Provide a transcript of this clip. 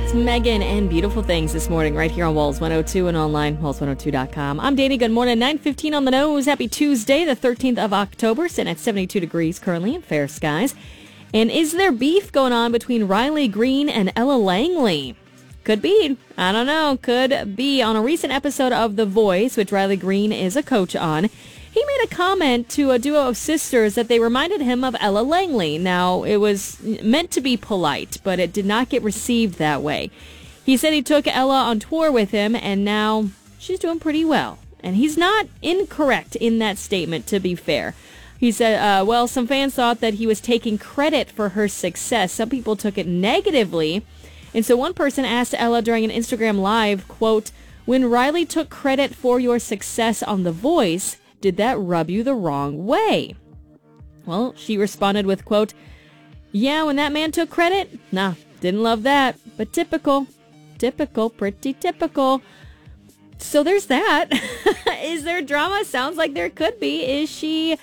It's Megan and Beautiful Things this morning right here on Walls 102 and online, walls102.com. I'm Danny. Good morning. 9:15 on the nose. Happy Tuesday, the 13th of October. Sitting at 72 degrees currently in fair skies. And is there beef going on between Riley Green and Ella Langley? Could be. I don't know. Could be. On a recent episode of The Voice, which Riley Green is a coach on, he made a comment to a duo of sisters that they reminded him of Ella Langley. Now, it was meant to be polite, but it did not get received that way. He said he took Ella on tour with him, and now she's doing pretty well. And he's not incorrect in that statement, to be fair. He said, some fans thought that he was taking credit for her success. Some people took it negatively. And so one person asked Ella during an Instagram Live, quote, "When Riley took credit for your success on The Voice, did that rub you the wrong way?" Well, she responded with, quote, "Yeah, when that man took credit, nah, didn't love that, but typical, pretty typical." So there's that. Is there drama? Sounds like there could be. Is she